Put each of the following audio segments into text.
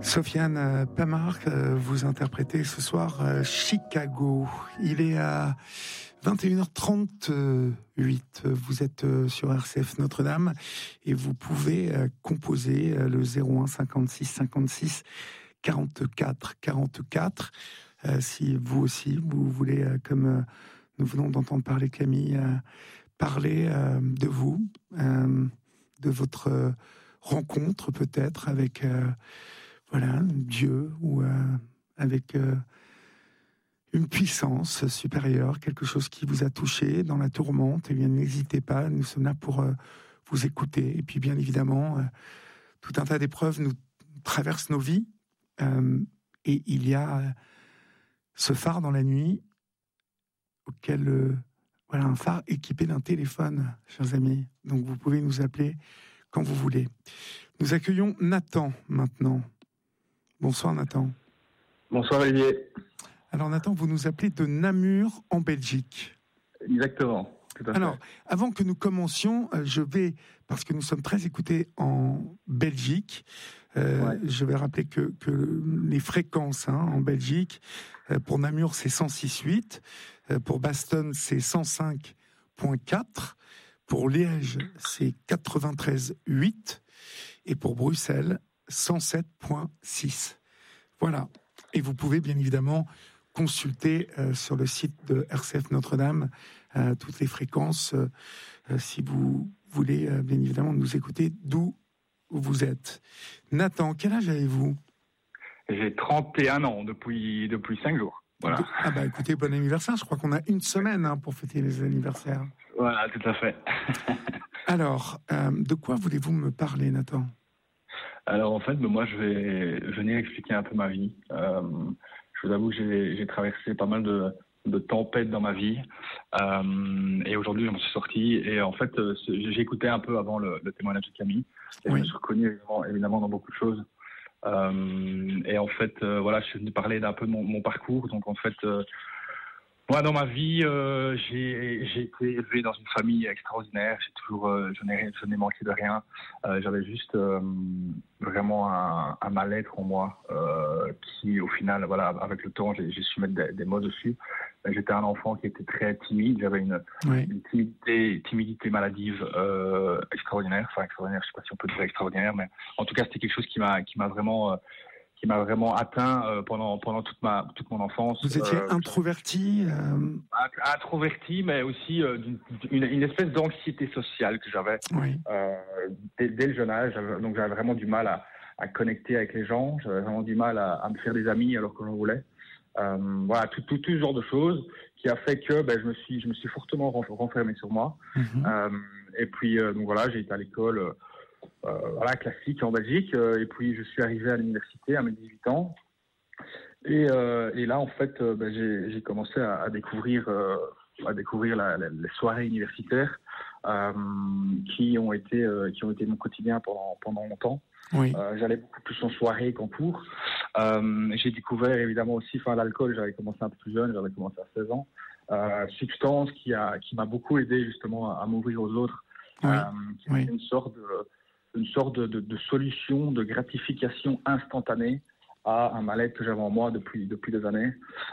Sofiane Pamar, vous interprétez ce soir Chicago. Il est à 21h38. Vous êtes sur RCF Notre-Dame et vous pouvez composer le 01 56 56 44 44. Si vous aussi, vous voulez, comme nous venons d'entendre parler Camille, parler de vous, de votre rencontre peut-être avec Dieu ou avec une puissance supérieure, quelque chose qui vous a touché dans la tourmente, eh bien n'hésitez pas, nous sommes là pour vous écouter. Et puis bien évidemment, tout un tas d'épreuves nous traversent nos vies, et il y a ce phare dans la nuit auquel un phare équipé d'un téléphone, chers amis. Donc vous pouvez nous appeler quand vous voulez. Nous accueillons Nathan maintenant. Bonsoir Nathan. Bonsoir Olivier. Alors Nathan, vous nous appelez de Namur en Belgique. Exactement. Tout à fait. Alors, avant que nous commencions, parce que nous sommes très écoutés en Belgique, je vais rappeler que les fréquences en Belgique, pour Namur c'est 106.8, pour Bastogne c'est 105.4, pour Liège c'est 93.8 et pour Bruxelles 107.6. Voilà. Et vous pouvez bien évidemment consulter sur le site de RCF Notre-Dame toutes les fréquences si vous voulez bien évidemment nous écouter d'où vous êtes. Nathan, quel âge avez-vous ? J'ai 31 ans depuis 5 jours. Voilà. Ah bah écoutez, bon anniversaire. Je crois qu'on a une semaine pour fêter les anniversaires. Voilà, tout à fait. Alors, de quoi voulez-vous me parler, Nathan ? Alors en fait, moi je venais expliquer un peu ma vie. Je vous avoue que j'ai traversé pas mal de tempêtes dans ma vie, et aujourd'hui je m'en suis sorti. Et en fait, j'ai écouté un peu avant le témoignage de Camille, et je me suis reconnu évidemment dans beaucoup de choses. Et en fait, je suis venu parler d'un peu de mon parcours. Donc en fait, moi dans ma vie, j'ai été élevé dans une famille extraordinaire. Je n'ai manqué de rien. J'avais juste vraiment un mal-être en moi, qui au final, avec le temps, j'ai su mettre des mots dessus. J'étais un enfant qui était très timide. J'avais une timidité maladive extraordinaire. Enfin extraordinaire, je sais pas si on peut dire extraordinaire, mais en tout cas c'était quelque chose qui m'a vraiment atteint pendant toute mon enfance. Vous étiez introverti Introverti, mais aussi une espèce d'anxiété sociale que j'avais dès le jeune âge. Donc j'avais vraiment du mal à connecter avec les gens. J'avais vraiment du mal à me faire des amis alors que j'en voulais. Tout ce genre de choses qui a fait que je me suis fortement renfermé sur moi. Et puis j'ai été à l'école classique en Belgique, et puis je suis arrivé à l'université à mes 18 ans, et là en fait j'ai commencé à découvrir les soirées universitaires qui ont été mon quotidien pendant longtemps. J'allais beaucoup plus en soirée qu'en cours. J'ai découvert évidemment aussi l'alcool. J'avais commencé un peu plus jeune, j'avais commencé à 16 ans. Substance qui m'a beaucoup aidé justement à m'ouvrir aux autres, qui est une sorte de solution, de gratification instantanée à un mal-être que j'avais en moi depuis des années.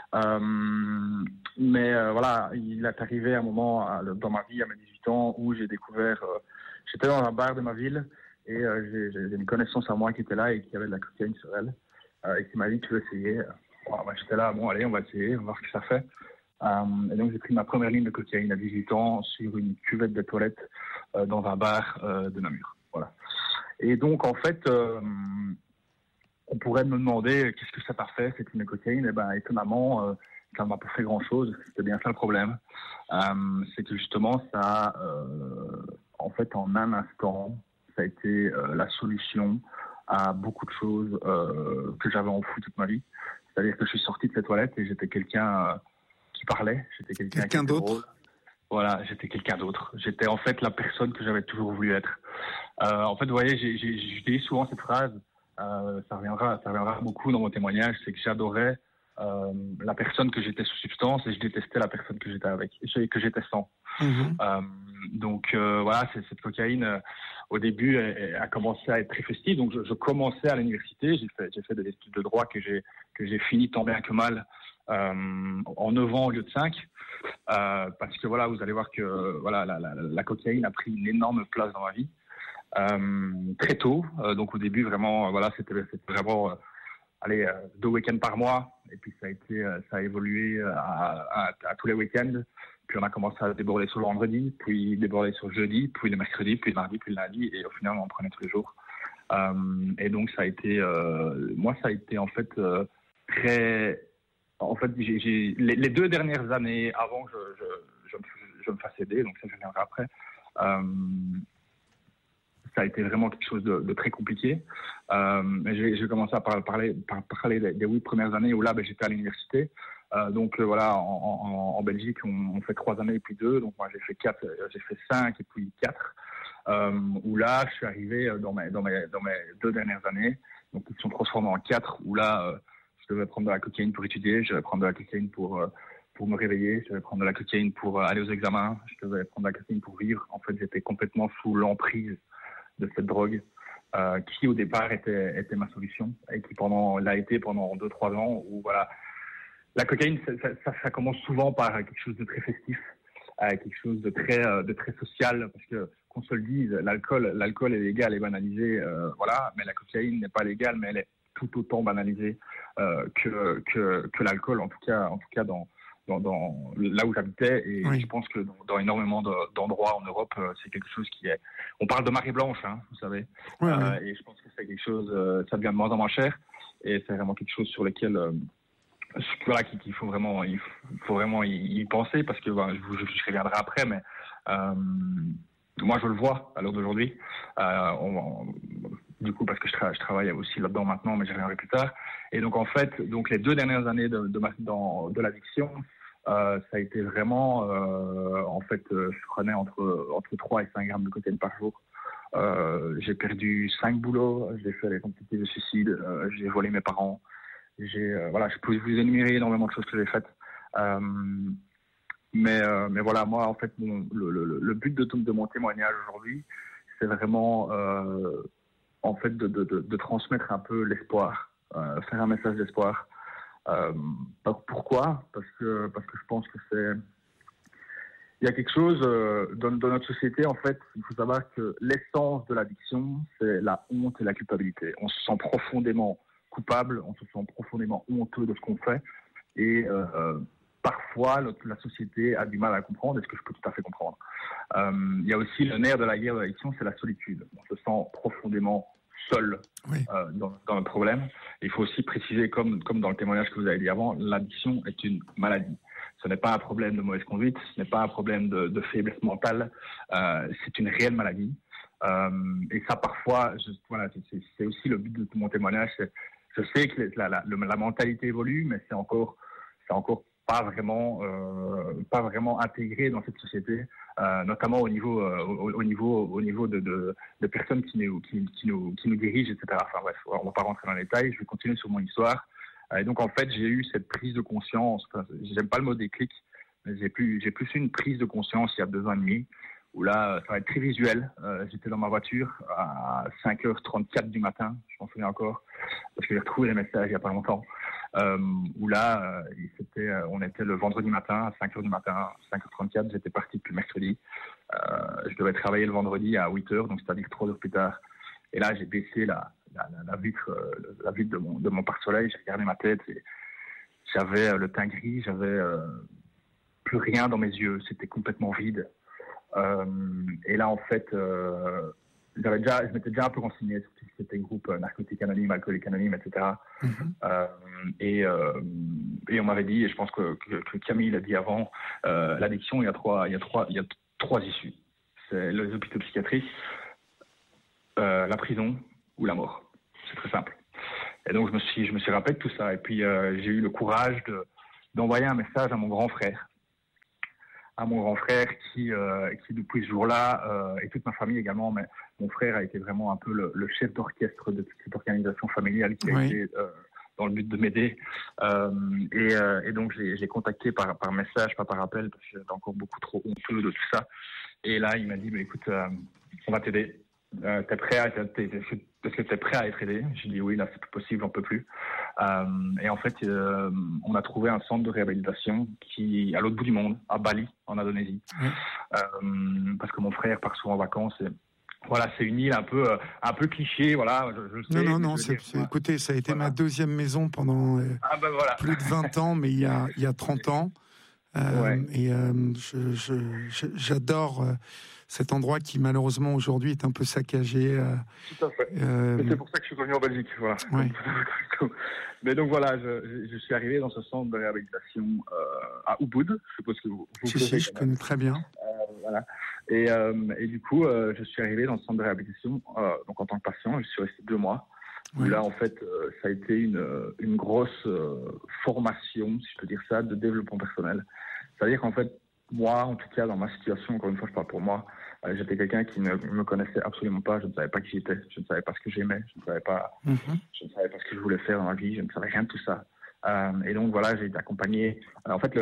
Il est arrivé un moment dans ma vie à mes 18 ans où j'ai découvert, j'étais dans un bar de ma ville, et j'ai une connaissance à moi qui était là et qui avait de la cocaïne sur elle, et qui m'a dit: tu veux essayer? J'étais là, bon allez, on va essayer, on va voir ce que ça fait. Et donc j'ai pris ma première ligne de cocaïne à 18 ans sur une cuvette de toilette dans un bar de Namur. Voilà. Et donc en fait, on pourrait me demander qu'est-ce que ça t'a fait, cette ligne de cocaïne. Et étonnamment, ça m'a pas fait grand-chose. C'était bien ça le problème. C'est que justement ça, en fait, en un instant, ça a été la solution à beaucoup de choses que j'avais enfoui toute ma vie. C'est-à-dire que je suis sorti de cette toilette et j'étais quelqu'un qui parlait. J'étais quelqu'un d'autre. Drôle. Voilà, j'étais quelqu'un d'autre. J'étais en fait la personne que j'avais toujours voulu être. En fait, vous voyez, j'ai souvent cette phrase, ça reviendra beaucoup dans mon témoignage, c'est que j'adorais la personne que j'étais sous substance et je détestais la personne que j'étais sans. Donc voilà, cette cocaïne au début a commencé à être très festive. Donc je commençais à l'université, j'ai fait des études de droit que j'ai fini tant bien que mal en 9 ans au lieu de 5. Parce que voilà, vous allez voir que voilà, la cocaïne a pris une énorme place dans ma vie très tôt. Donc au début vraiment, voilà, c'était vraiment 2 week-ends par mois. Et puis ça a évolué à tous les week-ends. Puis on a commencé à déborder sur le vendredi, puis déborder sur le jeudi, puis le mercredi, puis le mardi, puis le lundi. Et au final, on en prenait tous les jours. Et donc ça a été, moi ça a été en fait très. En fait, les 2 dernières années avant que je me fasse aider, donc ça je viendrai après, ça a été vraiment quelque chose de très compliqué. J'ai commencé à parler des 8 premières années où là, j'étais à l'université. Donc voilà, en Belgique, on fait 3 années et puis 2. Donc moi, j'ai fait 5 et puis 4. Où là, je suis arrivé dans mes 2 dernières années, donc qui se sont transformées en 4, où là, je devais prendre de la cocaïne pour étudier, je devais prendre de la cocaïne pour me réveiller, je devais prendre de la cocaïne pour aller aux examens, je devais prendre de la cocaïne pour vivre. En fait, j'étais complètement sous l'emprise de cette drogue qui, au départ, était ma solution et qui l'a été pendant 2-3 ans où, voilà, la cocaïne, ça commence souvent par quelque chose de très festif, quelque chose de très social, parce que qu'on se le dise, l'alcool est légal et banalisé, voilà, mais la cocaïne n'est pas légale, mais elle est tout autant banalisée que l'alcool, en tout cas dans là où j'habitais, et je pense que dans énormément d'endroits en Europe, c'est quelque chose qui est. On parle de marée blanche, hein, vous savez, et je pense que c'est quelque chose, ça devient de moins en moins cher, et c'est vraiment quelque chose sur lequel voilà, qu'il faut vraiment y penser, parce que je reviendrai après, mais moi je le vois à l'heure d'aujourd'hui, du coup parce que je travaille aussi là-dedans maintenant, mais j'y reviendrai plus tard. Et donc en fait, les 2 dernières années de l'addiction, ça a été vraiment, en fait, je prenais entre 3 et 5 grammes de cocaïne par jour. J'ai perdu 5 boulots, j'ai fait des tentatives de suicide, j'ai volé mes parents. Voilà, je peux vous énumérer énormément de choses que j'ai faites. Mais voilà, moi, en fait, le but de mon témoignage aujourd'hui, c'est vraiment, en fait, de transmettre un peu l'espoir, faire un message d'espoir. Pourquoi ? Parce que je pense que il y a quelque chose dans notre société, en fait, il faut savoir que l'essence de l'addiction, c'est la honte et la culpabilité. On se sent profondément coupable, on se sent profondément honteux de ce qu'on fait, et parfois la société a du mal à comprendre, et ce que je peux tout à fait comprendre. Il y a aussi le nerf de la guerre de l'addiction, c'est la solitude. On se sent profondément seul dans le problème. Et il faut aussi préciser, comme dans le témoignage que vous avez dit avant, l'addiction est une maladie. Ce n'est pas un problème de mauvaise conduite, ce n'est pas un problème de faiblesse mentale, c'est une réelle maladie. Et ça, parfois, voilà, c'est aussi le but de tout mon témoignage. Je sais que la mentalité évolue, mais c'est encore pas vraiment intégré dans cette société, notamment au niveau de personnes qui nous dirigent, etc. Enfin bref, on va pas rentrer dans les détails. Je vais continuer sur mon histoire. Et donc en fait, j'ai eu cette prise de conscience. Enfin, j'aime pas le mot déclic, mais j'ai plus eu une prise de conscience il y a 2 ans et demi. Où là, ça va être très visuel. J'étais dans ma voiture à 5h34 du matin, je m'en souviens encore, parce que j'ai retrouvé les messages il n'y a pas longtemps. Où là, on était le vendredi matin, à 5h du matin, 5h34, j'étais parti depuis le mercredi. Je devais travailler le vendredi à 8h, donc c'est-à-dire 3 heures plus tard. Et là, j'ai baissé la vitre de mon pare-soleil, j'ai regardé ma tête, et j'avais le teint gris, j'avais plus rien dans mes yeux, c'était complètement vide. Et là, en fait, je m'étais déjà un peu renseigné sur tout ce qui était groupe narcotique anonyme, alcoolique anonyme, etc. Et on m'avait dit, et je pense que Camille l'a dit avant, l'addiction, il y a 3 issues. C'est les hôpitaux psychiatriques, la prison ou la mort. C'est très simple. Et donc, je me suis rappelé de tout ça. Et puis, j'ai eu le courage d'envoyer un message à mon grand frère. Qui depuis ce jour-là, et toute ma famille également, mais mon frère a été vraiment un peu le chef d'orchestre de toute cette organisation familiale qui a été dans le but de m'aider. Et donc, je l'ai contacté par message, pas par appel, parce que j'étais encore beaucoup trop honteux de tout ça. Et là, il m'a dit, écoute, on va t'aider. Est-ce que tu es prêt à être aidé? J'ai dit oui, là c'est plus possible, j'en peux plus. Et en fait, on a trouvé un centre de réhabilitation qui à l'autre bout du monde, à Bali, en Indonésie. Parce que mon frère part souvent en vacances. Et, voilà, c'est une île un peu cliché, voilà. Je sais, non. Écoutez, ça a été ma deuxième maison pendant plus de 20 ans, mais il y a 30 ans. Et j'adore cet endroit qui malheureusement aujourd'hui est un peu saccagé. Tout à fait. Et c'est pour ça que je suis revenu en Belgique. Voilà. Ouais. Mais donc voilà, je suis arrivé dans ce centre de réhabilitation à Ubud. Je suppose que vous si, je connais très bien. Voilà. Et du coup, je suis arrivé dans ce centre de réhabilitation donc en tant que patient. Je suis resté 2 mois. Oui. Où là, en fait, ça a été une grosse formation, si je peux dire ça, de développement personnel. C'est-à-dire qu'en fait, moi, en tout cas, dans ma situation, encore une fois, je parle pour moi, j'étais quelqu'un qui ne me connaissait absolument pas. Je ne savais pas qui j'étais. Je ne savais pas ce que j'aimais. Je ne savais pas ce que je voulais faire dans ma vie. Je ne savais rien de tout ça. Et donc, voilà, j'ai été accompagné. En fait,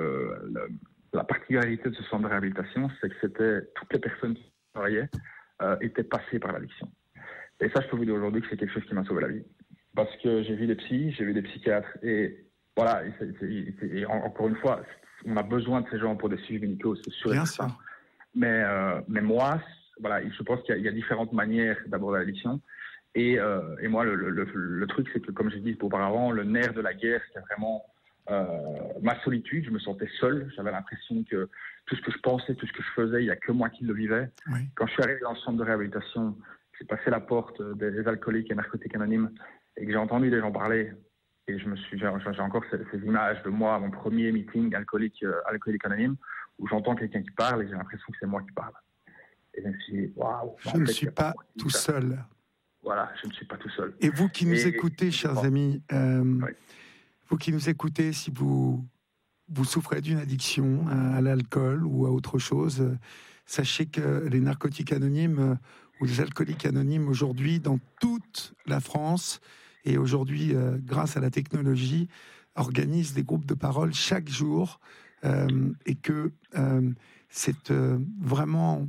la particularité de ce centre de réhabilitation, c'est que toutes les personnes qui travaillaient étaient passées par l'addiction. Et ça, je peux vous dire aujourd'hui que c'est quelque chose qui m'a sauvé la vie. Parce que j'ai vu des psys, j'ai vu des psychiatres. Et voilà, et encore une fois, on a besoin de ces gens pour des suivis médicaux, c'est sûr. Bien sûr. Mais moi, voilà, je pense qu'il y a différentes manières d'aborder l'addiction. Et moi, le truc, c'est que, comme j'ai dit auparavant, le nerf de la guerre, c'est vraiment ma solitude. Je me sentais seul. J'avais l'impression que tout ce que je pensais, tout ce que je faisais, il n'y a que moi qui le vivais. Oui. Quand je suis arrivé dans le centre de réhabilitation, j'ai passé la porte des alcooliques et narcotiques anonymes et que j'ai entendu des gens parler. Et j'ai encore ces images de moi, mon premier meeting alcoolique anonyme, où j'entends quelqu'un qui parle et j'ai l'impression que c'est moi qui parle. Et je me suis dit, waouh. Je ne suis pas tout seul. Voilà, je ne suis pas tout seul. Et vous qui nous écoutez, chers amis, vous qui nous écoutez, si vous souffrez d'une addiction à l'alcool ou à autre chose, sachez que les narcotiques anonymes ou les alcooliques anonymes aujourd'hui, dans toute la France, et aujourd'hui, grâce à la technologie, organisent des groupes de parole chaque jour et que c'est vraiment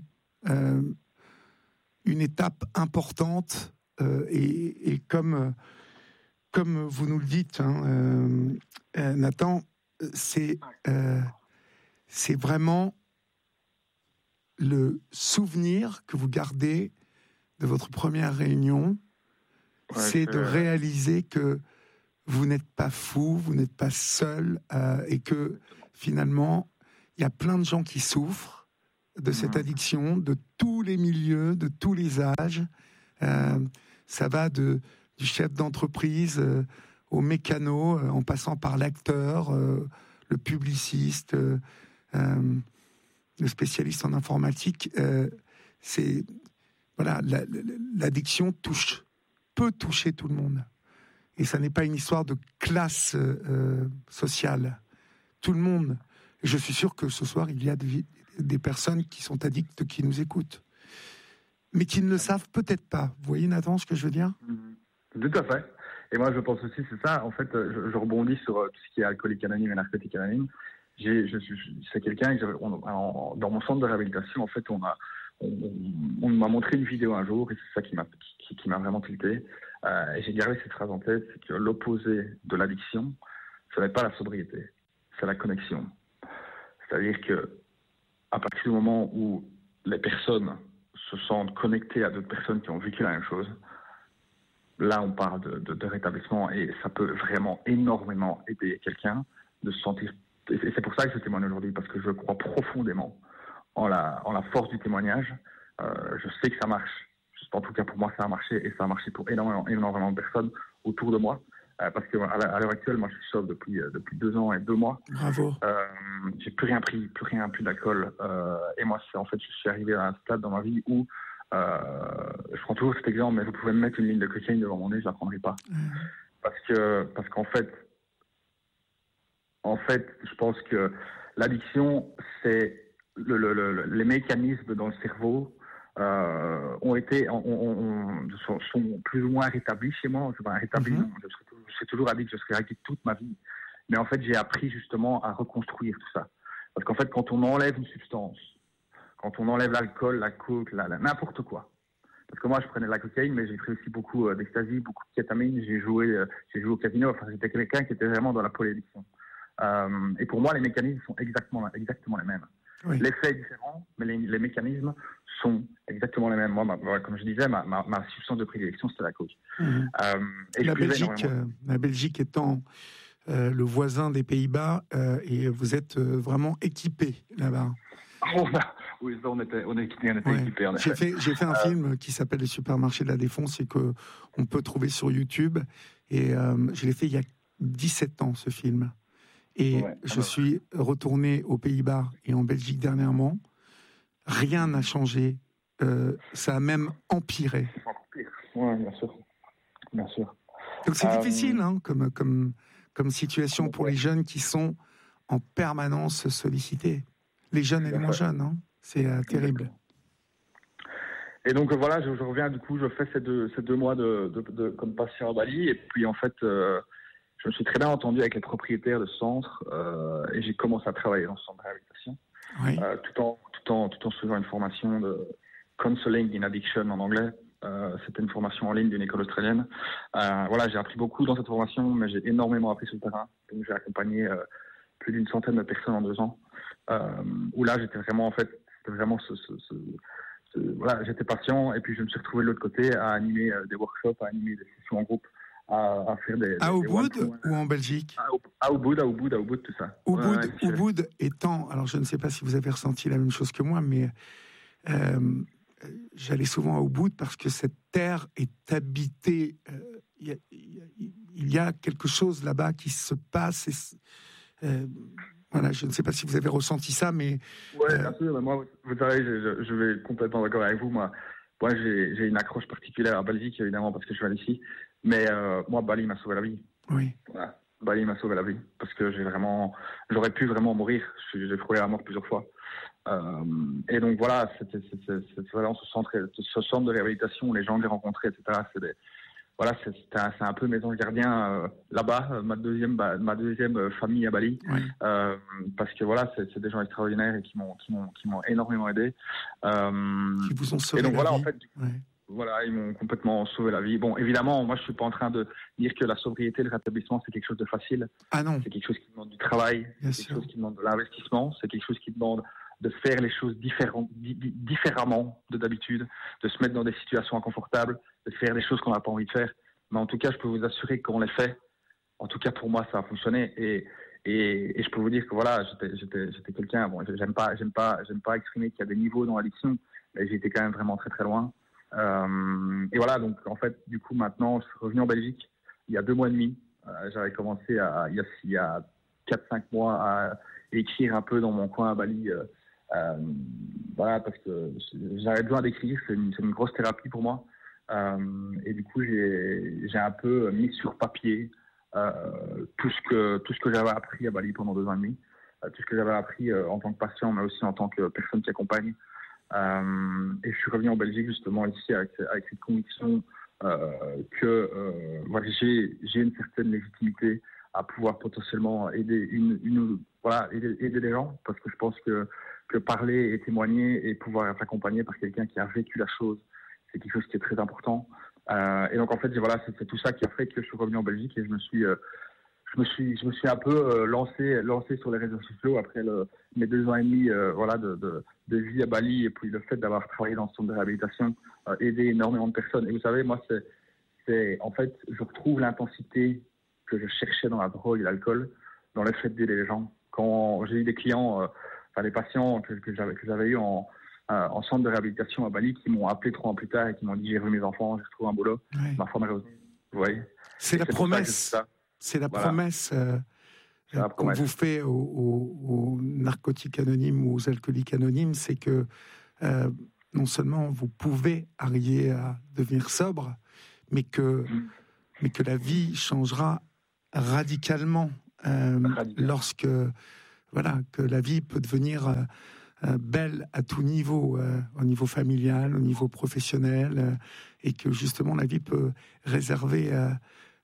une étape importante et comme vous nous le dites, Nathan, c'est vraiment le souvenir que vous gardez de votre première réunion. C'est de réaliser que vous n'êtes pas fou, vous n'êtes pas seul, et que finalement, il y a plein de gens qui souffrent de cette addiction, de tous les milieux, de tous les âges. Ça va du chef d'entreprise au mécano, en passant par l'acteur, le publiciste, le spécialiste en informatique. L'addiction peut toucher tout le monde. Et ça n'est pas une histoire de classe sociale. Tout le monde. Et je suis sûr que ce soir, il y a des personnes qui sont addictes, qui nous écoutent. Mais qui ne le savent peut-être pas. Vous voyez, Nathan, ce que je veux dire ? Tout à fait. Et moi, je pense aussi, c'est ça. En fait, je rebondis sur tout ce qui est alcoolique anonyme et narcotique anonyme. C'est quelqu'un, dans mon centre de réhabilitation, en fait, on m'a montré une vidéo un jour, et c'est ça qui m'a vraiment tilté. Et j'ai gardé cette phrase en tête, c'est que l'opposé de l'addiction, ce n'est pas la sobriété, c'est la connexion. C'est-à-dire que à partir du moment où les personnes se sentent connectées à d'autres personnes qui ont vécu la même chose, là on parle de rétablissement, et ça peut vraiment énormément aider quelqu'un de se sentir. Et c'est pour ça que je témoigne aujourd'hui, parce que je crois profondément en la force du témoignage. Je sais que ça marche. En tout cas, pour moi, ça a marché, et ça a marché pour énormément de personnes autour de moi. Parce qu'à l'heure actuelle, moi, je suis sobre depuis 2 ans et 2 mois. Bravo. J'ai plus rien pris, plus d'alcool. Et moi, je suis arrivé à un stade dans ma vie où, je prends toujours cet exemple, mais vous pouvez me mettre une ligne de cocaïne devant mon nez, je la prendrai pas. Parce qu'en fait, je pense que l'addiction, c'est les mécanismes dans le cerveau sont plus ou moins rétablis chez moi. Rétablis, suis toujours addict, je serai addict toute ma vie. Mais en fait, j'ai appris justement à reconstruire tout ça. Parce qu'en fait, quand on enlève une substance, quand on enlève l'alcool, la coke, n'importe quoi. Parce que moi, je prenais de la cocaïne, mais j'ai pris aussi beaucoup d'ecstasy, beaucoup de kétamine. J'ai joué au casino. Enfin, j'étais quelqu'un qui était vraiment dans la polyaddiction. Et pour moi, les mécanismes sont exactement les mêmes. Oui. L'effet est différent, mais les mécanismes sont exactement les mêmes. Moi, comme je disais, ma substance de prédilection, c'était la coke. Et la Belgique étant le voisin des Pays-Bas, et vous êtes vraiment équipé là-bas. Oui, on était équipés. J'ai fait un film qui s'appelle Les Supermarchés de la Défense et qu'on peut trouver sur YouTube. Et je l'ai fait il y a 17 ans, ce film. Et je suis retourné aux Pays-Bas et en Belgique dernièrement. Rien n'a changé. Ça a même empiré. Oui, bien sûr. Donc c'est difficile comme situation pour les jeunes qui sont en permanence sollicités. Les jeunes et les moins jeunes, c'est terrible. Et donc voilà, je reviens, du coup, je fais ces deux mois comme patient à Bali. Et puis en fait, je me suis très bien entendu avec les propriétaires de ce centre et j'ai commencé à travailler dans ce centre de réhabilitation. Oui. Tout en suivant une formation de Counseling in Addiction en anglais. C'était une formation en ligne d'une école australienne. Voilà, j'ai appris beaucoup dans cette formation, mais j'ai énormément appris sur le terrain. Donc j'ai accompagné plus d'une centaine de personnes en 2 ans. Où là, j'étais vraiment, voilà, j'étais patient et puis je me suis retrouvé de l'autre côté à animer des workshops, à animer des sessions en groupe, à faire des... À Ubud ou en Belgique? À Ubud, tout ça. Ubud étant, alors je ne sais pas si vous avez ressenti la même chose que moi, mais j'allais souvent à Ubud parce que cette terre est habitée. Il y a quelque chose là-bas qui se passe. Voilà, je ne sais pas si vous avez ressenti ça, mais... Oui, bien sûr. Moi, vous savez, je vais complètement d'accord avec vous. Moi, j'ai une accroche particulière à Belgique, évidemment, parce que je suis ici. Mais moi, Bali m'a sauvé la vie. Oui. Voilà. Bali m'a sauvé la vie. Parce que j'aurais pu vraiment mourir. J'ai frôlé la mort plusieurs fois. Et donc, voilà, c'était vraiment ce centre de réhabilitation, les gens que j'ai rencontrés, etc. C'est un peu mes anges gardiens là-bas, ma deuxième famille à Bali, oui. Parce que voilà, c'est des gens extraordinaires et qui m'ont énormément aidé. Qui vous ont sauvé et donc la voilà, vie. en fait, ouais. Voilà, ils m'ont complètement sauvé la vie. Bon, évidemment, moi, je suis pas en train de dire que la sobriété, le rétablissement, c'est quelque chose de facile. Ah non. C'est quelque chose qui demande du travail, Bien c'est sûr. quelque chose qui demande de l'investissement, c'est quelque chose qui demande de faire les choses différemment de d'habitude, de se mettre dans des situations inconfortables, de faire des choses qu'on n'a pas envie de faire. Mais en tout cas, je peux vous assurer qu'on les fait. En tout cas, pour moi, ça a fonctionné. Et je peux vous dire que voilà, j'étais quelqu'un. Bon, j'aime pas exprimer qu'il y a des niveaux dans l'addiction, mais j'étais quand même vraiment très très loin. Et voilà, donc en fait, du coup, maintenant, je suis revenu en Belgique il y a 2 mois et demi. J'avais commencé il y a 4-5 mois à écrire un peu dans mon coin à Bali. Voilà, parce que j'avais besoin d'écrire, c'est une grosse thérapie pour moi. Et du coup, j'ai un peu mis sur papier tout ce que j'avais appris à Bali pendant 2 ans et demi, tout ce que j'avais appris en tant que patient, mais aussi en tant que personne qui accompagne. Et je suis revenu en Belgique justement ici avec cette conviction que voilà, j'ai une certaine légitimité à pouvoir potentiellement aider aider les gens, parce que je pense que parler et témoigner et pouvoir être accompagné par quelqu'un qui a vécu la chose, c'est quelque chose qui est très important. Et donc en fait, voilà, c'est tout ça qui a fait que je suis revenu en Belgique et je me suis un peu lancé sur les réseaux sociaux après mes 2 ans et demi voilà, de vie à Bali, et puis le fait d'avoir travaillé dans ce centre de réhabilitation, aider énormément de personnes. Et vous savez, moi, en fait, je retrouve l'intensité que je cherchais dans la drogue et l'alcool, dans le fait d'aider les gens. Quand j'ai eu des clients, des patients que j'avais eu en centre de réhabilitation à Bali, qui m'ont appelé 3 ans plus tard et qui m'ont dit: j'ai revu mes enfants, j'ai retrouvé un boulot, ma femme est revenue. Vous voyez, c'est la promesse. C'est la promesse qu'on vous fait aux narcotiques anonymes ou aux alcooliques anonymes, c'est que non seulement vous pouvez arriver à devenir sobre, mais que la vie changera radicalement lorsque que la vie peut devenir belle à tout niveau, au niveau familial, au niveau professionnel, et que justement la vie peut réserver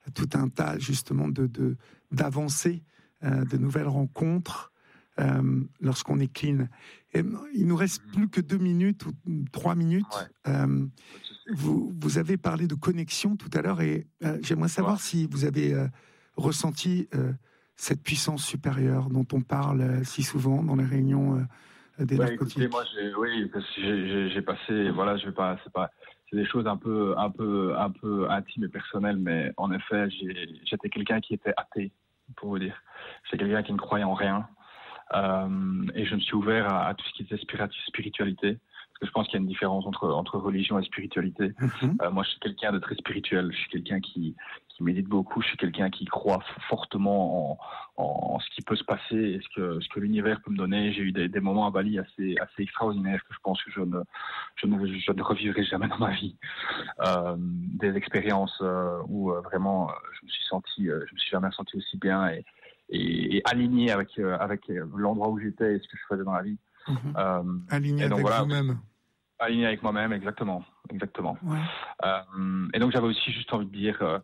tout un tas justement d'avancées, de nouvelles rencontres lorsqu'on est clean. Et il nous reste plus que 2 minutes ou 3 minutes. Vous avez parlé de connexion tout à l'heure et j'aimerais savoir si vous avez ressenti cette puissance supérieure dont on parle si souvent dans les réunions des narcotiques. Écoutez, moi, j'ai passé, voilà, c'est des choses un peu intimes et personnelles, mais en effet, j'étais quelqu'un qui était athée, pour vous dire. J'étais quelqu'un qui ne croyait en rien, et je me suis ouvert à tout ce qui était spiritualité. Parce que je pense qu'il y a une différence entre religion et spiritualité. Moi, je suis quelqu'un de très spirituel. Je suis quelqu'un qui médite beaucoup. Je suis quelqu'un qui croit fortement en ce qui peut se passer et ce que l'univers peut me donner. J'ai eu des moments à Bali assez extraordinaires que je pense que je ne revivrai jamais dans ma vie. Des expériences où vraiment je me suis jamais senti aussi bien et aligné avec l'endroit où j'étais et ce que je faisais dans la vie. Aligné avec vous-même. Aligné avec moi-même, exactement. Ouais. Et donc j'avais aussi juste envie de dire,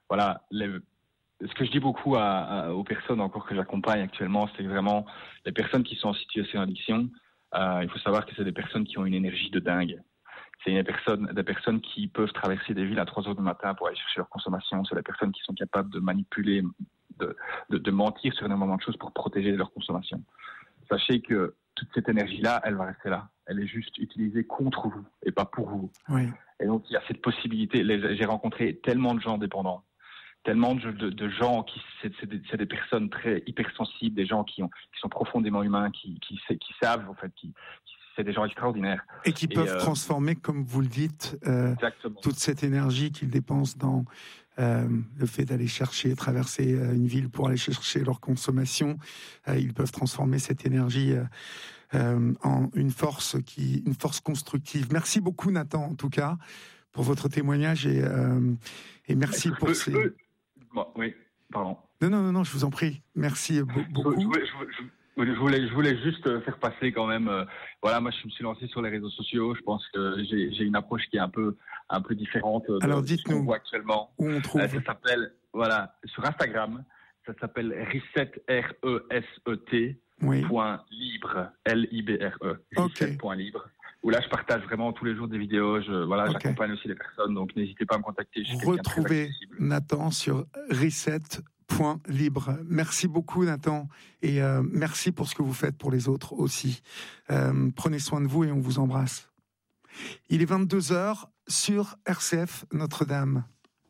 ce que je dis beaucoup aux personnes encore que j'accompagne actuellement, c'est vraiment les personnes qui sont en situation d'addiction. Il faut savoir que c'est des personnes qui ont une énergie de dingue. C'est des personnes qui peuvent traverser des villes à 3 heures du matin pour aller chercher leur consommation. C'est des personnes qui sont capables de manipuler, de mentir sur énormément de choses pour protéger leur consommation. Sachez que toute cette énergie-là, elle va rester là. Elle est juste utilisée contre vous et pas pour vous. Oui. Et donc, il y a cette possibilité. J'ai rencontré tellement de gens dépendants, tellement de gens c'est des personnes très hypersensibles, des gens qui sont profondément humains, qui savent, en fait, c'est des gens extraordinaires. Et qui peuvent transformer, comme vous le dites, toute cette énergie qu'ils dépensent dans le fait d'aller traverser une ville pour aller chercher leur consommation. Ils peuvent transformer cette énergie en une force constructive. Merci beaucoup, Nathan, en tout cas, pour votre témoignage et merci pour ces... Oui, pardon. Non, je vous en prie. Merci beaucoup. Je voulais juste faire passer quand même. Moi, je me suis lancé sur les réseaux sociaux. Je pense que j'ai une approche qui est un peu différente de ce qu'on voit actuellement. Où on trouve. Ça s'appelle, sur Instagram, ça s'appelle reset, RESET, .libre, LIBRE. Reset.libre. Où là, je partage vraiment tous les jours des vidéos. J'accompagne aussi les personnes, donc n'hésitez pas à me contacter. Retrouvez Nathan sur reset.libre. Merci beaucoup, Nathan, et merci pour ce que vous faites pour les autres aussi. Prenez soin de vous et on vous embrasse. Il est 22h sur RCF Notre-Dame.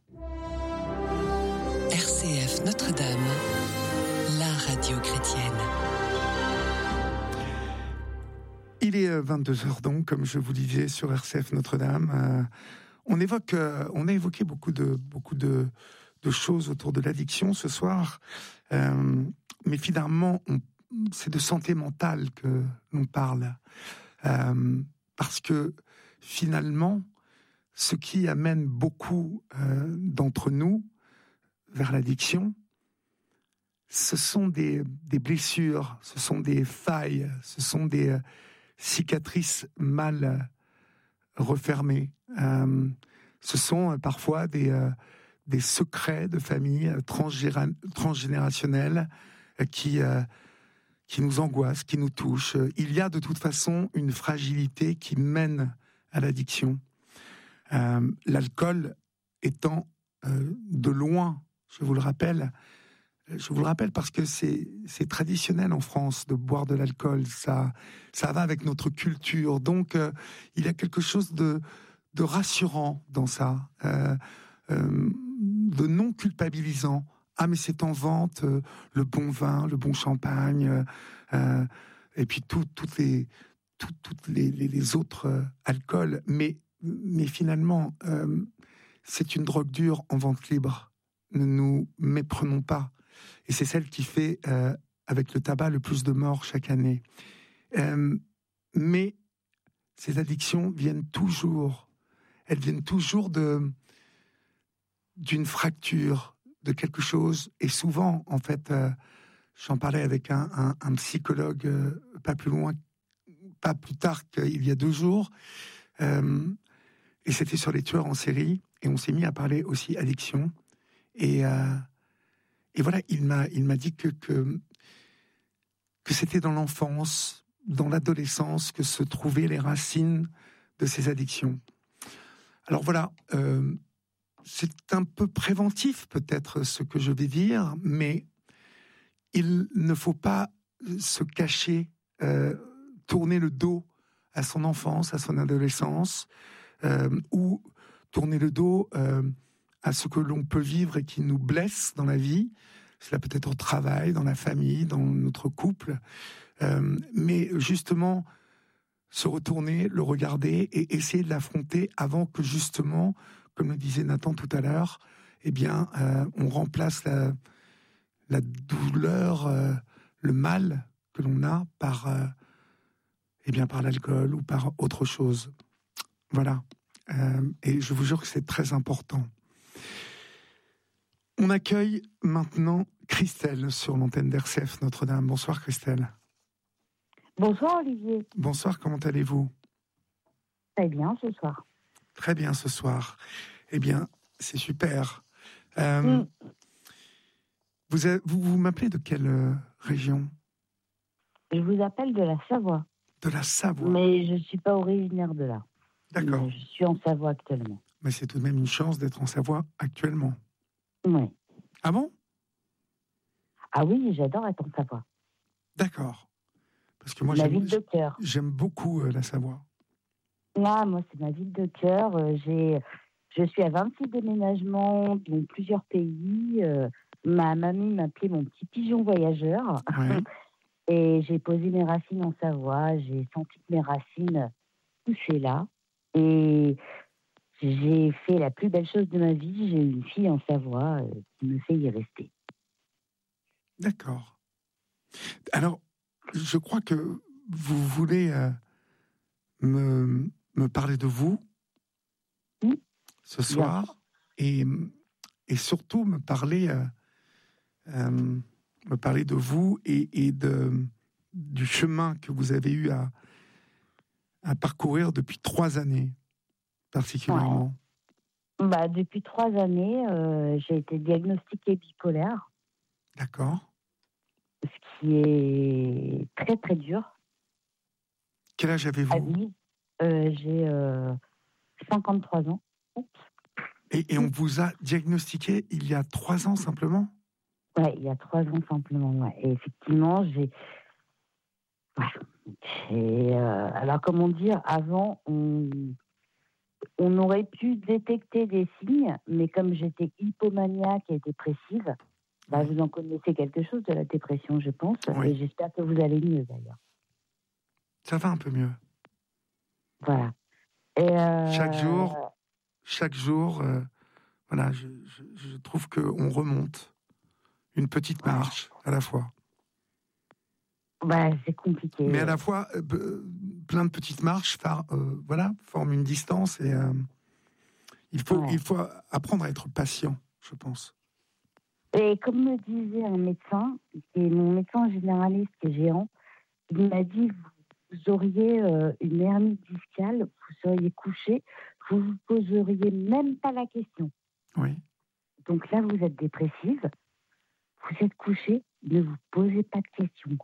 RCF Notre-Dame, la radio chrétienne. Il est 22h donc, comme je vous disais, sur RCF Notre-Dame. On a évoqué beaucoup de choses autour de l'addiction ce soir, mais finalement, c'est de santé mentale que l'on parle. Parce que finalement, ce qui amène beaucoup d'entre nous vers l'addiction, ce sont des blessures, ce sont des failles, ce sont des cicatrices mal refermées. Ce sont parfois des secrets de famille transgénérationnels qui nous angoissent, qui nous touchent. Il y a de toute façon une fragilité qui mène à l'addiction. L'alcool étant de loin, je vous le rappelle parce que c'est traditionnel en France de boire de l'alcool, ça va avec notre culture. Donc il y a quelque chose de rassurant dans ça, de non culpabilisant. Ah, mais c'est en vente, le bon vin, le bon champagne, et puis toutes les autres alcools. Mais finalement, c'est une drogue dure en vente libre. Ne nous méprenons pas. Et c'est celle qui fait, avec le tabac, le plus de morts chaque année. Mais ces addictions viennent toujours d'une fracture, de quelque chose. Et souvent, en fait, j'en parlais avec un psychologue pas plus tard qu'il y a 2 jours, et c'était sur les tueurs en série, et on s'est mis à parler aussi addiction. Et voilà, il m'a dit que c'était dans l'enfance, dans l'adolescence, que se trouvaient les racines de ces addictions. Alors voilà, c'est un peu préventif peut-être ce que je vais dire, mais il ne faut pas se cacher, tourner le dos à son enfance, à son adolescence, ou tourner le dos à ce que l'on peut vivre et qui nous blesse dans la vie. Cela peut être au travail, dans la famille, dans notre couple. Mais justement, se retourner, le regarder et essayer de l'affronter avant que justement, comme le disait Nathan tout à l'heure, eh bien, on remplace la douleur, le mal que l'on a par l'alcool ou par autre chose. Voilà. Et je vous jure que c'est très important. On accueille maintenant Christelle sur l'antenne d'RCF Notre-Dame. Bonsoir Christelle. Bonsoir Olivier. Bonsoir, comment allez-vous ? Très bien ce soir. Très bien ce soir. Eh bien, c'est super. Vous m'appelez de quelle région ? Je vous appelle de la Savoie. De la Savoie. Mais je ne suis pas originaire de là. D'accord. Je suis en Savoie actuellement. Mais c'est tout de même une chance d'être en Savoie actuellement. Oui. Ah bon ? Ah oui, j'adore être en Savoie. D'accord. Parce que moi, ma ville de cœur. J'aime beaucoup la Savoie. Ah, moi, c'est ma ville de cœur. Je suis à 26 déménagements dans plusieurs pays. Ma mamie m'appelait mon petit pigeon voyageur. Ouais. Et j'ai posé mes racines en Savoie. J'ai senti que mes racines poussaient là. Et j'ai fait la plus belle chose de ma vie. J'ai eu une fille en Savoie qui me fait y rester. D'accord. Alors, je crois que vous voulez me parler de vous ce soir et surtout me parler de vous et du chemin que vous avez eu à parcourir depuis 3 années particulièrement. Ouais. Depuis 3 années, j'ai été diagnostiquée bipolaire. D'accord. Ce qui est très très dur. Quel âge avez-vous ? J'ai 53 ans. Et on vous a diagnostiqué il y a 3 ans simplement ? Oui, il y a 3 ans simplement. Ouais. Et effectivement, alors comment dire, avant, on aurait pu détecter des signes, mais comme j'étais hypomaniaque et dépressive, vous en connaissez quelque chose de la dépression, je pense, oui. Et j'espère que vous allez mieux d'ailleurs. Ça va un peu mieux. Voilà. Et chaque jour, voilà, je trouve qu'on remonte une petite marche à la fois. C'est compliqué. Mais à la fois, plein de petites marches forment une distance et il faut apprendre à être patient, je pense. Et comme me disait un médecin, qui est mon médecin généraliste qui est géant, il m'a dit, vous auriez une hernie discale, vous seriez couché, vous ne vous poseriez même pas la question. Oui. Donc là, vous êtes dépressive, vous êtes couché, ne vous posez pas de questions.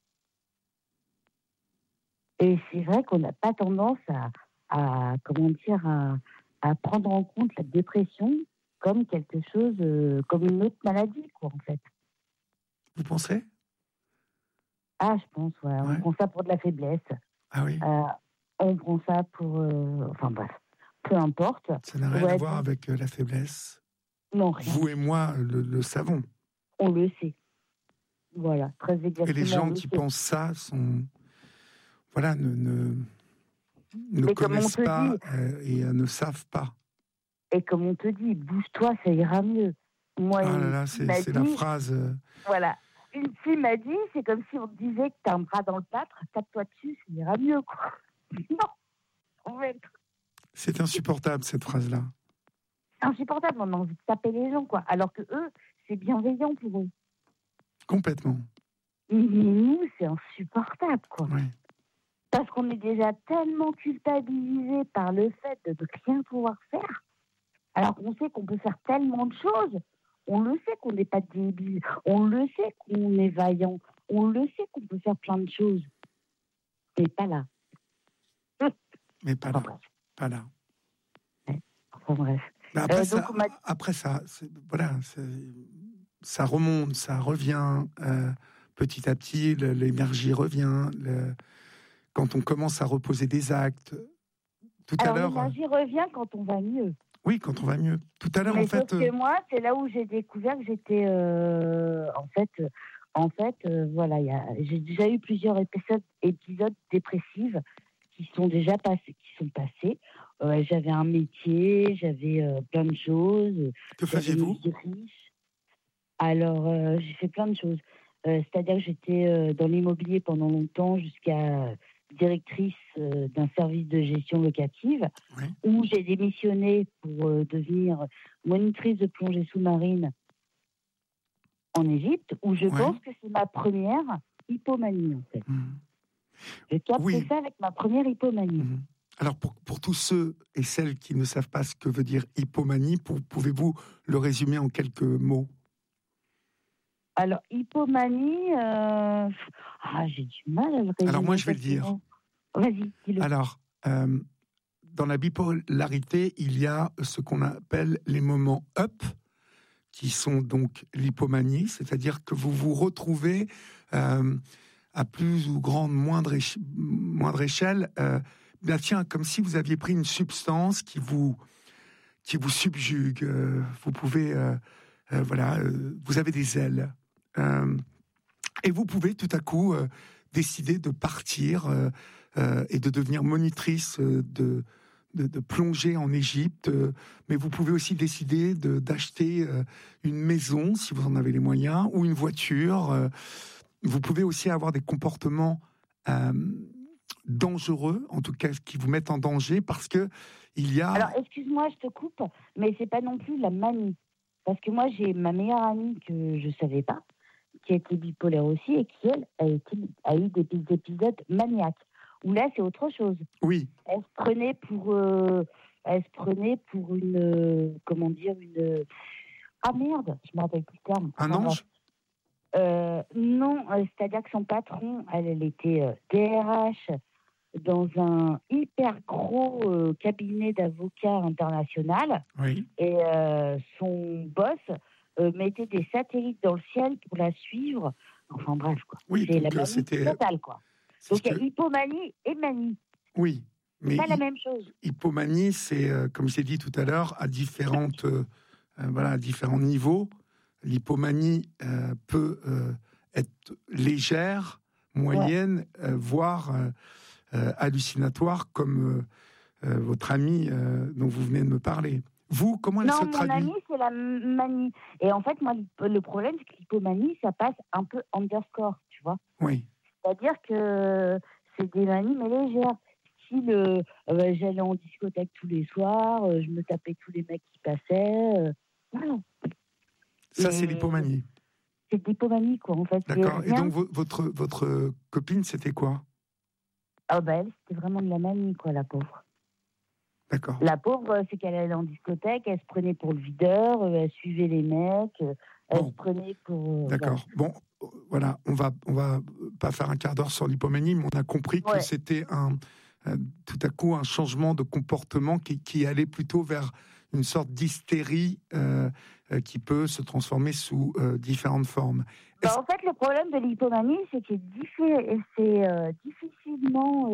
Et c'est vrai qu'on n'a pas tendance à prendre en compte la dépression comme quelque chose, comme une autre maladie, en fait. Vous pensez ? Ah, je pense, ouais. On prend ça pour de la faiblesse. Ah oui. On prend ça pour... peu importe. Ça n'a rien à voir avec la faiblesse. Non, rien. Vous et moi le savons. On le sait. Voilà, très exactement. Et les gens qui pensent ça sont... Voilà, ne connaissent pas et ne savent pas. Et comme on te dit, bouge-toi, ça ira mieux. Moi, c'est la phrase... Voilà. Une fille m'a dit, c'est comme si on te disait que t'as un bras dans le plâtre, tape-toi dessus, ça ira mieux, quoi. Non, en fait. C'est insupportable, cette phrase-là. Insupportable, on a envie de taper les gens, quoi. Alors que eux, c'est bienveillant pour eux. Complètement. Mais nous, c'est insupportable, quoi. Oui. Parce qu'on est déjà tellement culpabilisé par le fait de ne rien pouvoir faire, alors qu'on sait qu'on peut faire tellement de choses. On le sait qu'on n'est pas débile. On le sait qu'on est vaillant. On le sait qu'on peut faire plein de choses. Mais pas là. Mais pas là. Pas là. Ouais. Enfin bref. Après ça, ça remonte, ça revient petit à petit, l'énergie revient. Quand on commence à reposer des actes. Tout à l'heure. L'énergie revient quand on va mieux. Oui, quand on va mieux. Tout à l'heure, mais en fait. Sauf que moi, c'est là où j'ai découvert que j'étais. Voilà, j'ai déjà eu plusieurs épisodes dépressifs qui sont passés. J'avais un métier, j'avais plein de choses. Que faisiez-vous ? Alors, j'ai fait plein de choses. C'est-à-dire que j'étais dans l'immobilier pendant longtemps, jusqu'à directrice d'un service de gestion locative, où j'ai démissionné pour devenir monitrice de plongée sous-marine en Égypte, où je pense que c'est ma première hypomanie, en fait. J'ai capté ça avec ma première hypomanie. Alors, pour tous ceux et celles qui ne savent pas ce que veut dire hypomanie, pouvez-vous le résumer en quelques mots ? Alors, hypomanie, j'ai du mal à le résumer. Alors, moi, je vais le dire. Vas-y, dis-le. Alors, dans la bipolarité, il y a ce qu'on appelle les moments up, qui sont donc l'hypomanie, c'est-à-dire que vous vous retrouvez à plus ou moindre échelle, comme si vous aviez pris une substance qui vous subjugue. Vous pouvez, vous avez des ailes. Et vous pouvez tout à coup décider de partir et de devenir monitrice de plongée en Égypte, mais vous pouvez aussi décider d'acheter une maison si vous en avez les moyens, ou une voiture. Vous pouvez aussi avoir des comportements dangereux, en tout cas qui vous mettent en danger, parce que il y a... Alors, excuse-moi, je te coupe, mais c'est pas non plus la manie. Parce que moi, j'ai ma meilleure amie que je savais pas, qui a été bipolaire aussi, et qui, elle, a eu des épisodes maniaques. Où là, c'est autre chose. Oui. Elle se prenait pour une... comment dire, une... Ah merde, je me rappelle plus le terme. Un ange ? Non, c'est-à-dire que son patron, elle était DRH dans un hyper gros cabinet d'avocats international. Oui. Et son boss mettait des satellites dans le ciel pour la suivre. Enfin bref, quoi. Oui, c'est donc, la manie totale, quoi. Donc il y a hypomanie et manie. Oui. Mais c'est pas la même chose. Hypomanie, c'est, comme j'ai dit tout à l'heure, à différents niveaux. L'hypomanie peut être légère, moyenne, voire hallucinatoire, comme votre amie dont vous venez de me parler. Vous, comment elle se traduit ? Non, mon amie, c'est la manie. Et en fait, moi, le problème, c'est que l'hypomanie, ça passe un peu underscore, tu vois. Oui. C'est-à-dire que c'est des manies, mais légères. Style, j'allais en discothèque tous les soirs, je me tapais tous les mecs qui passaient. Voilà. Ça, c'est l'hypomanie. C'est de l'hypomanie, quoi, en fait. D'accord. Et donc, votre copine, c'était quoi ? Elle, c'était vraiment de la manie, quoi, la pauvre. D'accord. La pauvre, c'est qu'elle allait en discothèque, elle se prenait pour le videur, elle suivait les mecs, elle se prenait pour... D'accord. Bon, voilà, on va pas faire un quart d'heure sur l'hypomanie, mais on a compris que c'était tout à coup un changement de comportement qui allait plutôt vers une sorte d'hystérie qui peut se transformer sous différentes formes. En fait, le problème de l'hypomanie, c'est que c'est difficilement,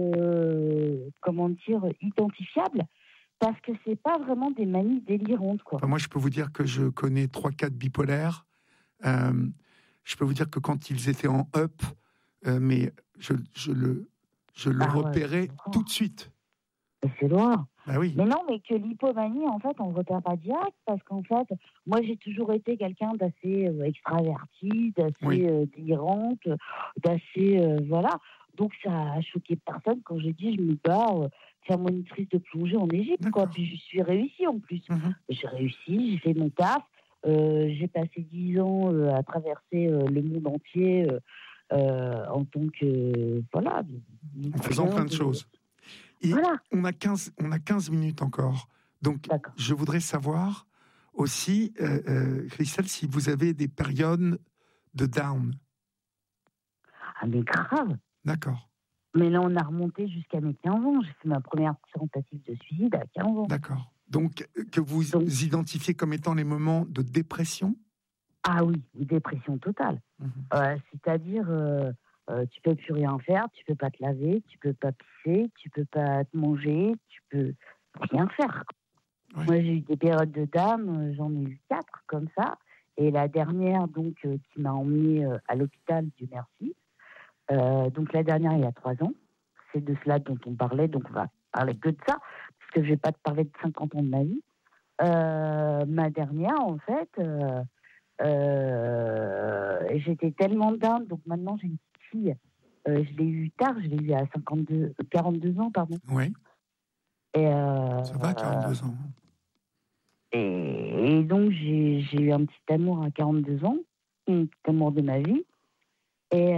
identifiable, parce que c'est pas vraiment des manies délirantes, quoi. Enfin, moi, je peux vous dire que je connais 3-4 bipolaires. Je peux vous dire que quand ils étaient en up, mais je le repérais tout de suite. C'est loin. Bah oui. Mais non, mais que l'hypomanie, en fait, on ne repère pas direct, parce qu'en fait, moi, j'ai toujours été quelqu'un d'assez extraverti, d'assez délirante, d'assez... voilà. Donc, ça a choqué personne quand j'ai dit je me barre faire monitrice de plongée en Égypte, quoi. Puis, je suis réussie, en plus. J'ai réussi, j'ai fait mon taf. J'ai passé 10 ans à traverser le monde entier en tant que... Voilà. En faisant plein de choses. Et voilà. On a 15 minutes encore. Donc, je voudrais savoir, aussi, Christelle, si vous avez des périodes de down. Ah, mais grave. D'accord. Mais là, on a remonté jusqu'à mes 15 ans. J'ai fait ma première tentative de suicide à 15 ans. D'accord. Donc, que vous identifiez comme étant les moments de dépression ? Ah oui, une dépression totale. C'est-à-dire, tu peux plus rien faire, tu peux pas te laver, tu peux pas pisser, tu peux pas te manger, tu peux rien faire. Oui. Moi, j'ai eu des périodes de dame, j'en ai eu 4 comme ça. Et la dernière, donc, qui m'a emmenée à l'hôpital, Dieu merci. Donc la dernière, il y a 3 ans. C'est de cela dont on parlait, donc on va parler que de ça, parce que je vais pas te parler de 50 ans de ma vie. Ma dernière, en fait, j'étais tellement dingue, donc maintenant j'ai une petite fille. Je l'ai eue tard, je l'ai eue à 42 ans, pardon. Oui. Et ça va, 42 ans. Et donc j'ai eu un petit amour à 42 ans, un petit amour de ma vie. Et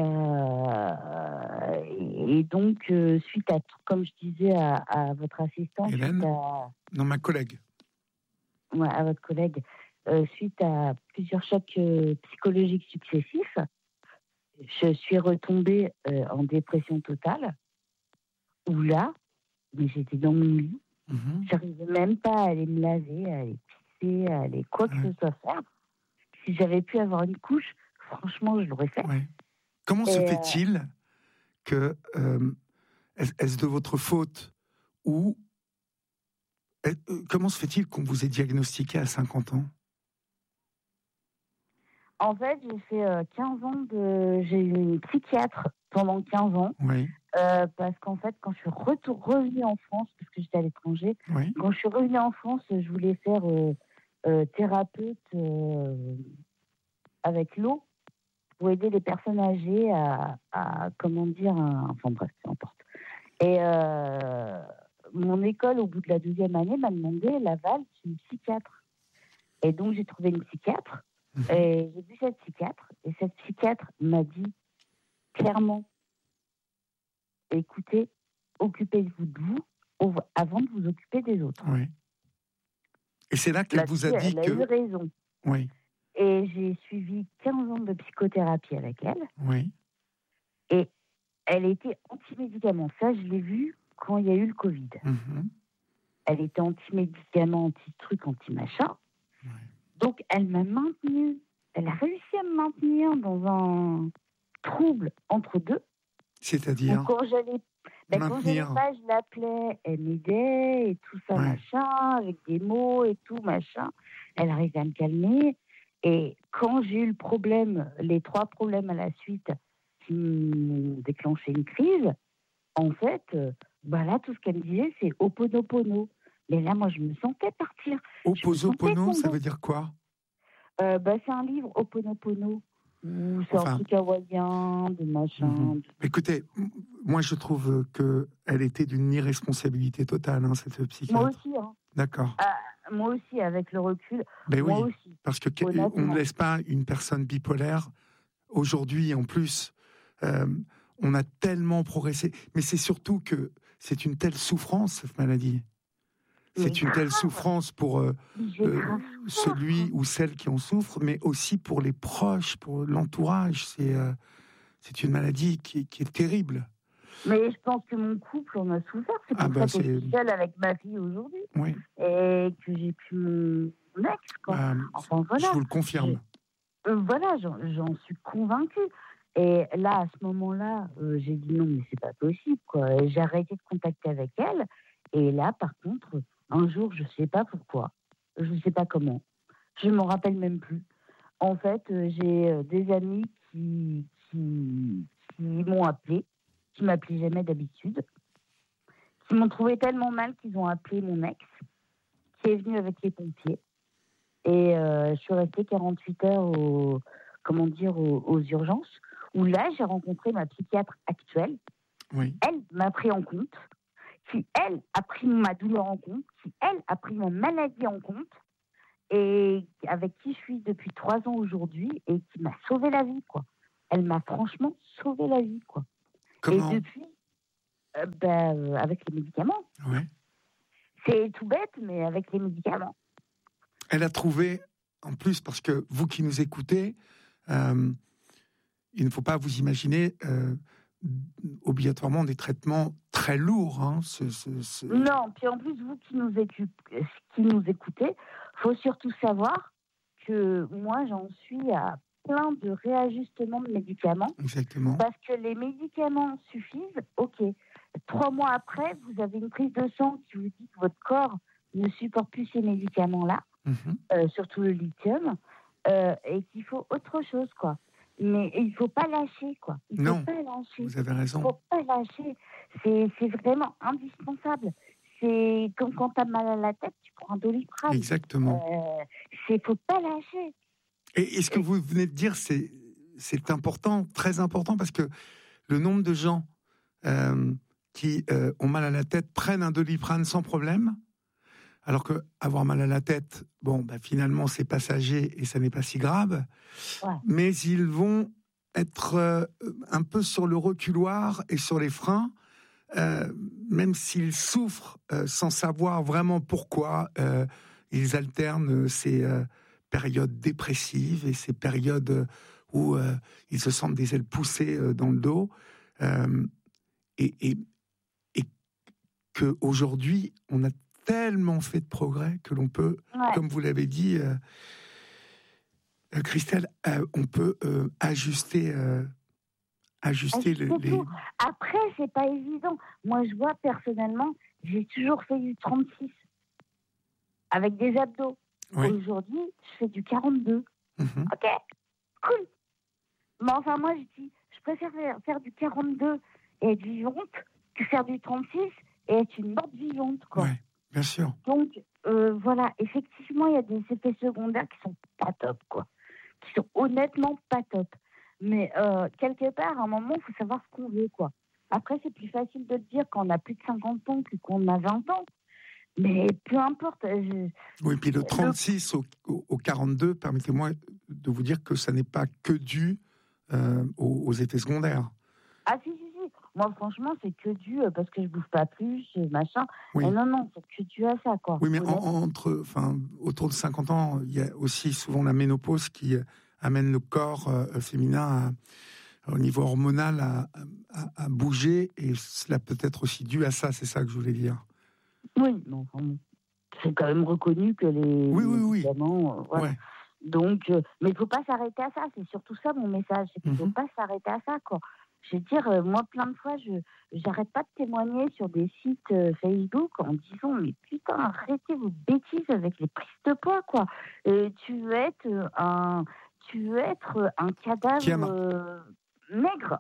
donc, suite à tout, comme je disais à votre assistante, Hélène, non, ma collègue. Ouais, à votre collègue, suite à plusieurs chocs psychologiques successifs, je suis retombée en dépression totale, où là, mais j'étais dans mon lit, j'arrivais même pas à aller me laver, à aller pisser, à aller quoi que ce soit faire. Si j'avais pu avoir une couche, franchement, je l'aurais fait. Ouais. Comment se fait-il que, est-ce de votre faute ou comment se fait-il qu'on vous ait diagnostiqué à 50 ans ? En fait, j'ai fait 15 ans j'ai eu une psychiatre pendant 15 ans. Oui. Parce qu'en fait, quand je suis revenue en France, parce que j'étais à l'étranger, quand je suis revenue en France, je voulais faire thérapeute avec l'eau pour aider les personnes âgées à comment dire, enfin bref, peu importe. Et mon école, au bout de la 2e année, m'a demandé l'aval d'une psychiatre. Et donc, j'ai trouvé une psychiatre. Et j'ai vu cette psychiatre. Et cette psychiatre m'a dit clairement, écoutez, occupez-vous de vous avant de vous occuper des autres. Oui. Et c'est là qu'elle vous a dit elle a eu raison. Oui. Et j'ai suivi 15 ans de psychothérapie avec elle. Oui. Et elle était anti-médicaments. Ça, je l'ai vu quand il y a eu le Covid. Elle était anti-médicaments, anti-truc, anti-machin. Oui. Donc, elle m'a maintenue. Elle a réussi à me maintenir dans un trouble entre deux. C'est-à-dire donc, quand j'allais pas, je l'appelais, elle m'aidait et tout ça, machin, avec des mots et tout, machin. Elle arrivait à me calmer. Et quand j'ai eu le problème, les 3 problèmes à la suite qui m'ont déclenché une crise, en fait, là, tout ce qu'elle me disait, c'est Ho'oponopono. Mais là, moi, je me sentais partir. Ho'oponopono, ça veut dire quoi ? C'est un livre, Ho'oponopono. C'est un truc hawaïen, de machin. Écoutez, moi je trouve qu'elle était d'une irresponsabilité totale, cette psychiatre. Moi aussi. D'accord. Moi aussi, avec le recul. Mais moi oui, aussi. parce qu'on ne laisse pas une personne bipolaire. Aujourd'hui, en plus, on a tellement progressé. Mais c'est surtout que c'est une telle souffrance, cette maladie. C'est une telle souffrance pour celui ou celle qui en souffre, mais aussi pour les proches, pour l'entourage. C'est une maladie qui est terrible. Mais je pense que mon couple en a souffert. C'est pour ça que je suis seule avec ma fille aujourd'hui. Oui. Et que j'ai plus mon ex. Enfin, voilà. Je vous le confirme. Voilà, j'en suis convaincue. Et là, à ce moment-là, j'ai dit non, mais c'est pas possible, quoi. Et j'ai arrêté de contacter avec elle. Et là, par contre, un jour, je sais pas pourquoi, je sais pas comment, je m'en rappelle même plus. En fait, j'ai des amis qui m'ont appelé, qui m'appelaient jamais d'habitude, qui m'ont trouvé tellement mal qu'ils ont appelé mon ex, qui est venu avec les pompiers. Et je suis restée 48 heures aux urgences, où là, j'ai rencontré ma psychiatre actuelle. Oui. Elle m'a pris en compte, qui, elle, a pris ma douleur en compte, qui, elle, a pris ma maladie en compte, et avec qui je suis depuis 3 ans aujourd'hui, et qui m'a sauvé la vie, quoi. Elle m'a franchement sauvé la vie, quoi. Comment ? Et depuis, avec les médicaments. Ouais. C'est tout bête, mais avec les médicaments. Elle a trouvé, en plus, parce que vous qui nous écoutez, il ne faut pas vous imaginer obligatoirement des traitements très lourds. Hein, Non, puis en plus, vous qui nous écoutez, il faut surtout savoir que moi, j'en suis à plein de réajustements de médicaments. Exactement. Parce que les médicaments suffisent, ok. 3 mois après, vous avez une prise de sang qui vous dit que votre corps ne supporte plus ces médicaments-là, surtout le lithium, et qu'il faut autre chose, quoi. Mais il ne faut pas lâcher, quoi. Non, faut pas lâcher. Vous avez raison. Il ne faut pas lâcher. C'est vraiment indispensable. C'est comme quand tu as mal à la tête, tu prends un Doliprane. Exactement. Il ne faut pas lâcher. Et ce que vous venez de dire, c'est important, très important, parce que le nombre de gens qui ont mal à la tête prennent un Doliprane sans problème, alors que avoir mal à la tête, finalement c'est passager et ça n'est pas si grave, mais ils vont être un peu sur le reculoir et sur les freins, même s'ils souffrent sans savoir vraiment pourquoi. Ils alternent ces périodes dépressives et ces périodes où ils se sentent des ailes poussées dans le dos, et qu'aujourd'hui on a tellement fait de progrès que l'on peut, comme vous l'avez dit, Christelle, on peut ajuster les... Après, c'est pas évident. Moi, je vois personnellement, j'ai toujours fait du 36 avec des abdos. Oui. Aujourd'hui, je fais du 42. Ok, cool. Mais enfin, moi, je préfère faire du 42 et être vivante que faire du 36 et être une morte vivante, quoi. Ouais. Bien sûr. Donc, voilà, effectivement, il y a des effets secondaires qui sont pas top, quoi. Qui sont honnêtement pas top. Mais quelque part, à un moment, il faut savoir ce qu'on veut, quoi. Après, c'est plus facile de le dire quand on a plus de 50 ans que quand on a 20 ans. Mais peu importe. Oui, puis le 36 au 42, permettez-moi de vous dire que ça n'est pas que dû aux effets secondaires. Ah, si. Moi, franchement, c'est que dû parce que je bouffe pas plus, machin. Oui. Et non, c'est que dû à ça, quoi. Oui, mais autour de 50 ans, il y a aussi souvent la ménopause qui amène le corps féminin au niveau hormonal à bouger, et cela peut être aussi dû à ça, c'est ça que je voulais dire. Oui, mais enfin, c'est quand même reconnu que les médicaments... voilà. Ouais. Donc, mais il ne faut pas s'arrêter à ça, c'est surtout ça mon message, c'est qu'il ne faut pas s'arrêter à ça, quoi. Je veux dire, moi, plein de fois, j'arrête pas de témoigner sur des sites Facebook en disant, mais putain, arrêtez vos bêtises avec les prises de poids, quoi. Tu veux être un cadavre maigre.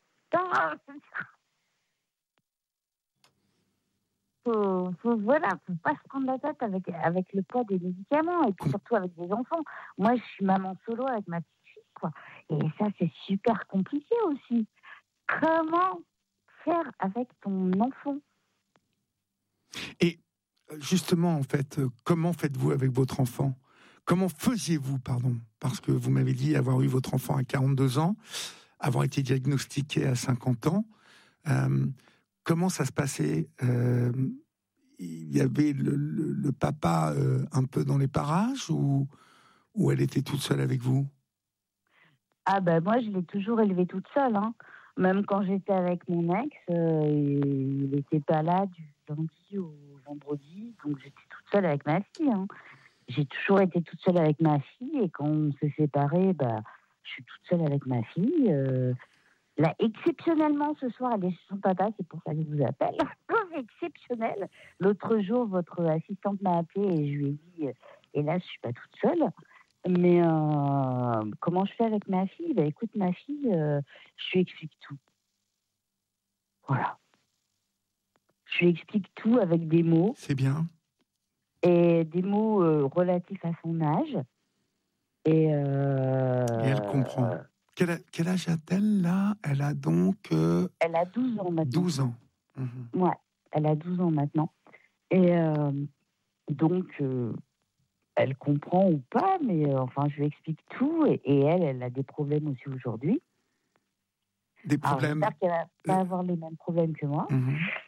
Faut pas se prendre la tête avec le poids des médicaments, et puis surtout avec des enfants. Moi, je suis maman solo avec ma petite fille, quoi. Et ça, c'est super compliqué aussi. Comment faire avec ton enfant? Et justement, en fait, comment faites-vous avec votre enfant? Comment faisiez-vous, pardon? Parce que vous m'avez dit avoir eu votre enfant à 42 ans, avoir été diagnostiqué à 50 ans. Comment ça se passait? Il y avait le papa un peu dans les parages, ou elle était toute seule avec vous? Ah ben moi, je l'ai toujours élevée toute seule, hein. Même quand j'étais avec mon ex, il n'était pas là du lundi au vendredi, donc j'étais toute seule avec ma fille, hein. J'ai toujours été toute seule avec ma fille, et quand on s'est séparés, je suis toute seule avec ma fille. Là, exceptionnellement, ce soir, elle est chez son papa, c'est pour ça que je vous appelle. Exceptionnel. L'autre jour, votre assistante m'a appelée et je lui ai dit, hélas, je ne suis pas toute seule. Mais comment je fais avec ma fille? Écoute, ma fille, je lui explique tout. Voilà. Je lui explique tout avec des mots. C'est bien. Et des mots relatifs à son âge. Et elle comprend. Quel âge a-t-elle, là? Elle a donc... Elle a 12 ans maintenant. 12 ans. Ouais, elle a 12 ans maintenant. Et donc... elle comprend ou pas, mais enfin, je lui explique tout, et elle a des problèmes aussi aujourd'hui. Des problèmes? Alors, j'espère qu'elle va pas avoir les mêmes problèmes que moi.